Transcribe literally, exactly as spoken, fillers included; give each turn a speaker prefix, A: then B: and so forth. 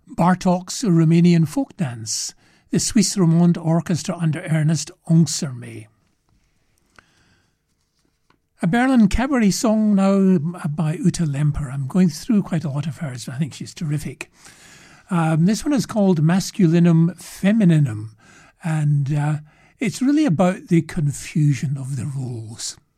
A: Bartok's Romanian folk dance, the Swiss Romande Orchestra under Ernest Ongserme. A Berlin cabaret song now by Uta Lemper. I'm going through quite a lot of hers. I think she's terrific. Um, this one is called Masculinum Femininum, and uh, it's really about the confusion of the roles.